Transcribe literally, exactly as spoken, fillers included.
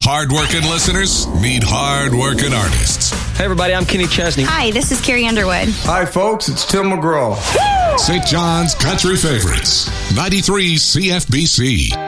Hard-working listeners meet hard-working artists. Hey, everybody, I'm Kenny Chesney. Hi, this is Carrie Underwood. Hi, folks, it's Tim McGraw. Saint John's Country Favorites, ninety-three C F B C.